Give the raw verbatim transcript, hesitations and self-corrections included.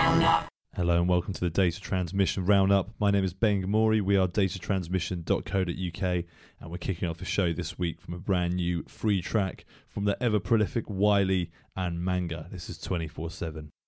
Hello and welcome to the Data Transmission Roundup. My name is Ben Gamori. We are data transmission dot co dot uk and we're kicking off the show this week from a brand new free track from the ever prolific Wiley and Manga. This is twenty-four seven.